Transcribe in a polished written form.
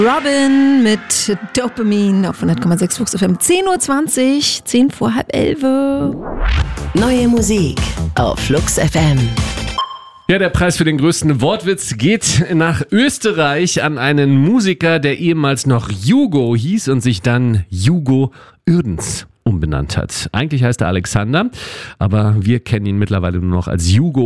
Robin mit Dopamine auf 100,6 Flux FM. 10.20 Uhr, 10 vor halb 11. Neue Musik auf Flux FM. Ja, der Preis für den größten Wortwitz geht nach Österreich an einen Musiker, der ehemals noch Jugo hieß und sich dann Jugo Uerdens umbenannt hat. Eigentlich heißt er Alexander, aber wir kennen ihn mittlerweile nur noch als Jugo